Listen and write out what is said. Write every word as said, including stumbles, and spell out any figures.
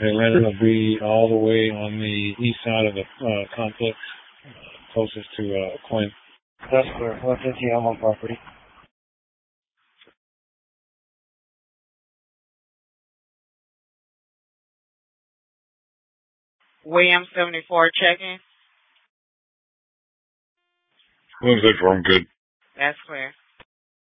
Atlanta will be all the way on the east side of the uh, complex, uh, closest to uh, Quinn. That's clear. one fifty on my property. William seventy-four checking. William seventy-four, I'm good. That's clear.